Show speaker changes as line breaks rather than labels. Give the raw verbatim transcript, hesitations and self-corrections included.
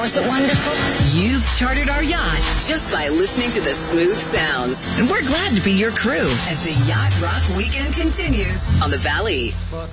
Was it wonderful?
You've chartered our yacht just by listening to the smooth sounds. And we're glad to be your crew as the Yacht Rock Weekend continues on the Valley.